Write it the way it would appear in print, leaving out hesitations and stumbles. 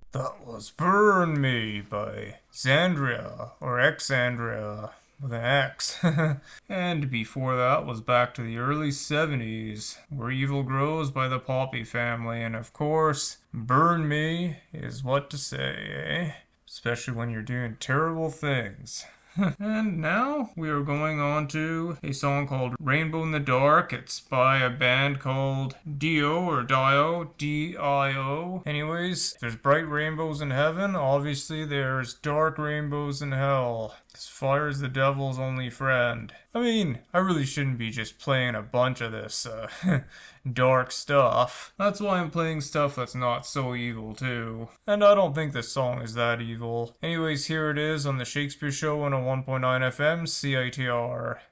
That was Burn Me by Xandria, or Xandria, with an X. And before that was back to the early 70s, Where Evil Grows by the Poppy Family, and of course, Burn Me is what to say, eh? Especially when you're doing terrible things. And now we are going on to a song called Rainbow in the Dark. It's by a band called Dio or Dio, D-I-O. Anyways, there's bright rainbows in heaven. Obviously, there's dark rainbows in hell. 'Cause fire is the devil's only friend. I mean, I really shouldn't be just playing a bunch of this dark stuff. That's why I'm playing stuff that's not so evil too. And I don't think this song is that evil. Anyways, here it is on the Shakespeare Show on a 1.9 FM CITR.